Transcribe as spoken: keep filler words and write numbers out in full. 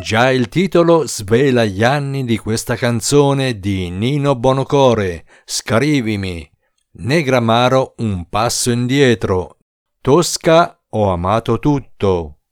Già il titolo svela gli anni di questa canzone di Nino Buonocore, Scrivimi. Negramaro, un passo indietro. Tosca, ho amato tutto.